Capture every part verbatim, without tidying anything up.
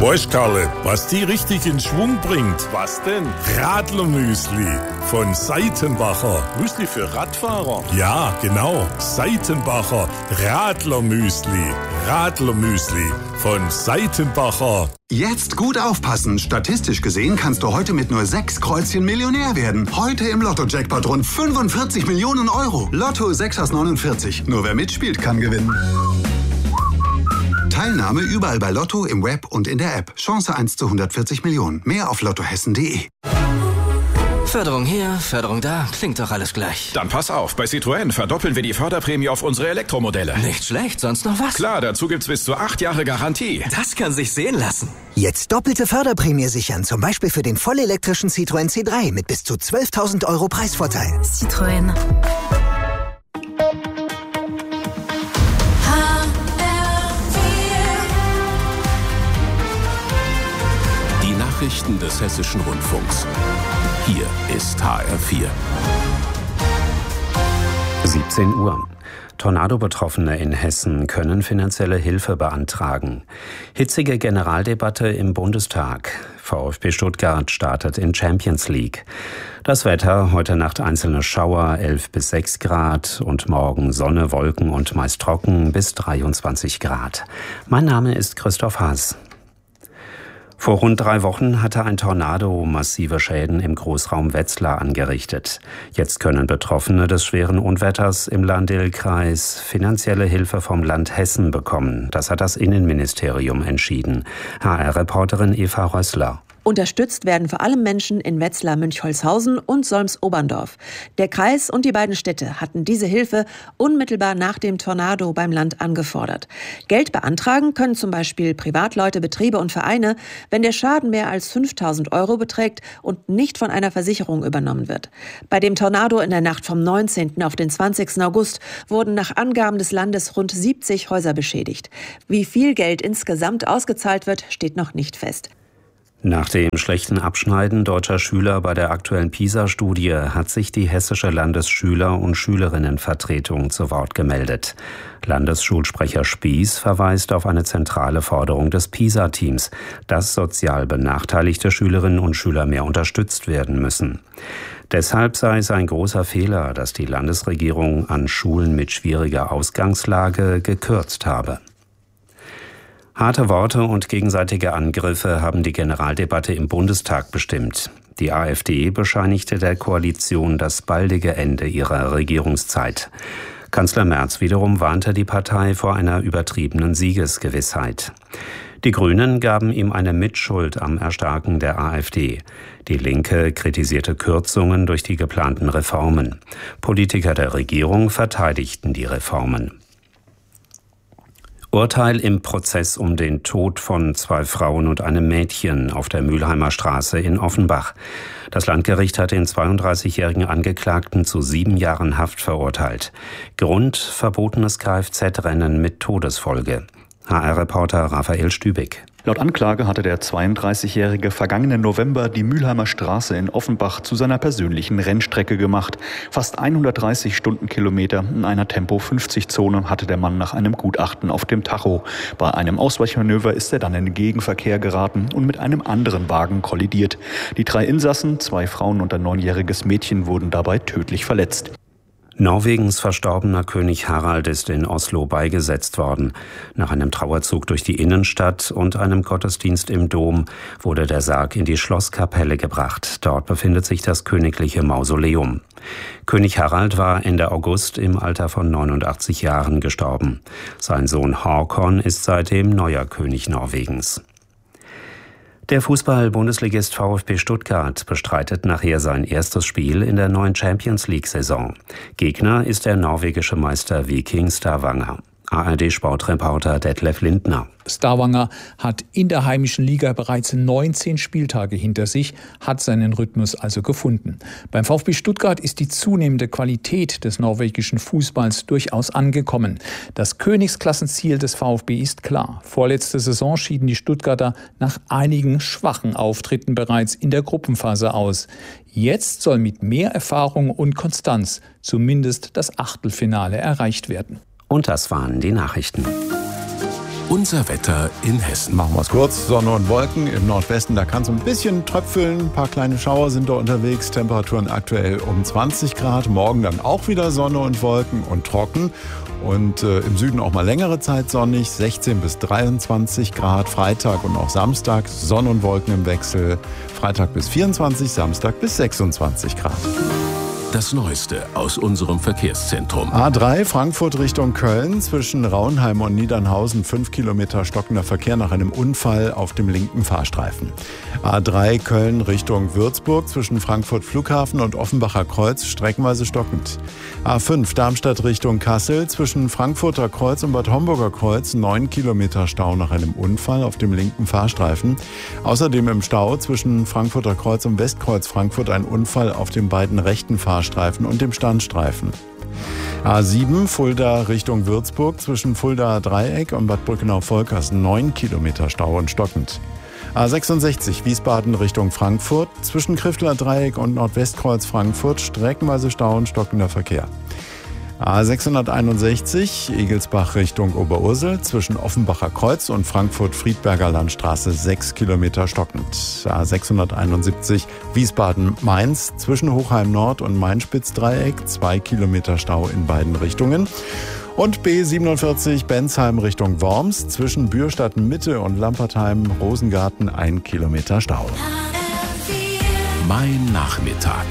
Weißt, Karle, was die richtig in Schwung bringt? Was denn? Radlermüsli von Seitenbacher. Müsli für Radfahrer? Ja, genau. Seitenbacher Radlermüsli. Radlermüsli von Seitenbacher. Jetzt gut aufpassen. Statistisch gesehen kannst du heute mit nur sechs Kreuzchen Millionär werden. Heute im Lotto-Jackpot rund fünfundvierzig Millionen Euro. Lotto sechs aus neunundvierzig. Nur wer mitspielt, kann gewinnen. Teilnahme überall bei Lotto, im Web und in der App. Chance eins zu hundertvierzig Millionen. Mehr auf lottohessen punkt de. Förderung hier, Förderung da, klingt doch alles gleich. Dann pass auf, bei Citroën verdoppeln wir die Förderprämie auf unsere Elektromodelle. Nicht schlecht, sonst noch was? Klar, dazu gibt's bis zu acht Jahre Garantie. Das kann sich sehen lassen. Jetzt doppelte Förderprämie sichern, zum Beispiel für den vollelektrischen Citroën C drei mit bis zu zwölftausend Euro Preisvorteil. Citroën. Nachrichten des Hessischen Rundfunks. Hier ist H R vier. siebzehn Uhr. Tornado-Betroffene in Hessen können finanzielle Hilfe beantragen. Hitzige Generaldebatte im Bundestag. VfB Stuttgart startet in Champions League. Das Wetter, heute Nacht einzelne Schauer, elf bis sechs Grad und morgen Sonne, Wolken und meist trocken bis dreiundzwanzig Grad. Mein Name ist Christoph Haas. Vor rund drei Wochen hatte ein Tornado massive Schäden im Großraum Wetzlar angerichtet. Jetzt können Betroffene des schweren Unwetters im Lahn-Dill-Kreis finanzielle Hilfe vom Land Hessen bekommen. Das hat das Innenministerium entschieden. H R-Reporterin Eva Rössler. Unterstützt werden vor allem Menschen in Wetzlar-Münchholzhausen und Solms-Oberndorf. Der Kreis und die beiden Städte hatten diese Hilfe unmittelbar nach dem Tornado beim Land angefordert. Geld beantragen können zum Beispiel Privatleute, Betriebe und Vereine, wenn der Schaden mehr als fünftausend Euro beträgt und nicht von einer Versicherung übernommen wird. Bei dem Tornado in der Nacht vom neunzehnten auf den zwanzigsten August wurden nach Angaben des Landes rund siebzig Häuser beschädigt. Wie viel Geld insgesamt ausgezahlt wird, steht noch nicht fest. Nach dem schlechten Abschneiden deutscher Schüler bei der aktuellen PISA-Studie hat sich die hessische Landesschüler- und Schülerinnenvertretung zu Wort gemeldet. Landesschulsprecher Spieß verweist auf eine zentrale Forderung des PISA-Teams, dass sozial benachteiligte Schülerinnen und Schüler mehr unterstützt werden müssen. Deshalb sei es ein großer Fehler, dass die Landesregierung an Schulen mit schwieriger Ausgangslage gekürzt habe. Harte Worte und gegenseitige Angriffe haben die Generaldebatte im Bundestag bestimmt. Die AfD bescheinigte der Koalition das baldige Ende ihrer Regierungszeit. Kanzler Merz wiederum warnte die Partei vor einer übertriebenen Siegesgewissheit. Die Grünen gaben ihm eine Mitschuld am Erstarken der AfD. Die Linke kritisierte Kürzungen durch die geplanten Reformen. Politiker der Regierung verteidigten die Reformen. Urteil im Prozess um den Tod von zwei Frauen und einem Mädchen auf der Mülheimer Straße in Offenbach. Das Landgericht hat den zweiunddreißigjährigen Angeklagten zu sieben Jahren Haft verurteilt. Grund: verbotenes Kfz-Rennen mit Todesfolge. H R-Reporter Raphael Stübig. Laut Anklage hatte der zweiunddreißigjährige vergangenen November die Mülheimer Straße in Offenbach zu seiner persönlichen Rennstrecke gemacht. Fast hundertdreißig Stundenkilometer in einer Tempo-fünfzig-Zone hatte der Mann nach einem Gutachten auf dem Tacho. Bei einem Ausweichmanöver ist er dann in den Gegenverkehr geraten und mit einem anderen Wagen kollidiert. Die drei Insassen, zwei Frauen und ein neunjähriges Mädchen, wurden dabei tödlich verletzt. Norwegens verstorbener König Harald ist in Oslo beigesetzt worden. Nach einem Trauerzug durch die Innenstadt und einem Gottesdienst im Dom wurde der Sarg in die Schlosskapelle gebracht. Dort befindet sich das königliche Mausoleum. König Harald war Ende August im Alter von neunundachtzig Jahren gestorben. Sein Sohn Håkon ist seitdem neuer König Norwegens. Der Fußball-Bundesligist VfB Stuttgart bestreitet nachher sein erstes Spiel in der neuen Champions-League-Saison. Gegner ist der norwegische Meister Viking Stavanger. A R D-Sportreporter Detlef Lindner. Stavanger hat in der heimischen Liga bereits neunzehn Spieltage hinter sich, hat seinen Rhythmus also gefunden. Beim VfB Stuttgart ist die zunehmende Qualität des norwegischen Fußballs durchaus angekommen. Das Königsklassenziel des VfB ist klar. Vorletzte Saison schieden die Stuttgarter nach einigen schwachen Auftritten bereits in der Gruppenphase aus. Jetzt soll mit mehr Erfahrung und Konstanz zumindest das Achtelfinale erreicht werden. Und das waren die Nachrichten. Unser Wetter in Hessen. Machen wir es kurz. Sonne und Wolken im Nordwesten. Da kann es ein bisschen tröpfeln. Ein paar kleine Schauer sind da unterwegs. Temperaturen aktuell um zwanzig Grad. Morgen dann auch wieder Sonne und Wolken und trocken. Und äh, im Süden auch mal längere Zeit sonnig. sechzehn bis dreiundzwanzig Grad. Freitag und auch Samstag Sonne und Wolken im Wechsel. Freitag bis vierundzwanzig, Samstag bis sechsundzwanzig Grad. Das Neueste aus unserem Verkehrszentrum. A drei Frankfurt Richtung Köln. Zwischen Raunheim und Niedernhausen fünf Kilometer stockender Verkehr nach einem Unfall auf dem linken Fahrstreifen. A drei Köln Richtung Würzburg. Zwischen Frankfurt Flughafen und Offenbacher Kreuz streckenweise stockend. A fünf Darmstadt Richtung Kassel. Zwischen Frankfurter Kreuz und Bad Homburger Kreuz neun Kilometer Stau nach einem Unfall auf dem linken Fahrstreifen. Außerdem im Stau zwischen Frankfurter Kreuz und Westkreuz Frankfurt ein Unfall auf den beiden rechten Fahrstreifen und dem Standstreifen. A sieben Fulda Richtung Würzburg. Zwischen Fuldaer Dreieck und Bad Brückenau-Volkers neun Kilometer Stau und stockend. A sechsundsechzig Wiesbaden Richtung Frankfurt. Zwischen Krifteler Dreieck und Nordwestkreuz Frankfurt streckenweise Stau und stockender Verkehr. A sechshunderteinundsechzig Egelsbach Richtung Oberursel. Zwischen Offenbacher Kreuz und Frankfurt-Friedberger Landstraße sechs Kilometer stockend. A sechshunderteinundsiebzig Wiesbaden-Mainz. Zwischen Hochheim Nord und Main-Spitz-Dreieck zwei Kilometer Stau in beiden Richtungen. Und B siebenundvierzig Bensheim Richtung Worms. Zwischen Bürstadt-Mitte und Lampertheim-Rosengarten ein Kilometer Stau. Mein Nachmittag.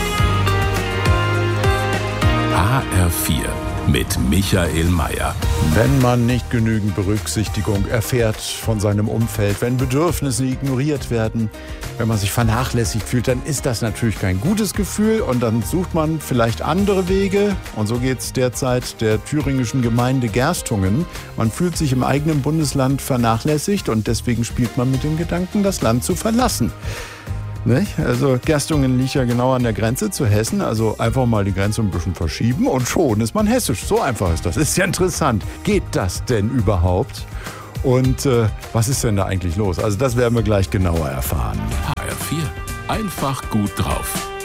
H R vier mit Michael Mayer. Wenn man nicht genügend Berücksichtigung erfährt von seinem Umfeld, wenn Bedürfnisse ignoriert werden, wenn man sich vernachlässigt fühlt, dann ist das natürlich kein gutes Gefühl und dann sucht man vielleicht andere Wege. Und so geht es derzeit der thüringischen Gemeinde Gerstungen. Man fühlt sich im eigenen Bundesland vernachlässigt und deswegen spielt man mit dem Gedanken, das Land zu verlassen. Nicht? Also Gerstungen liegt ja genau an der Grenze zu Hessen, also einfach mal die Grenze ein bisschen verschieben und schon ist man hessisch. So einfach ist das. Ist ja interessant. Geht das denn überhaupt? Und äh, was ist denn da eigentlich los? Also das werden wir gleich genauer erfahren. H R vier. Einfach gut drauf.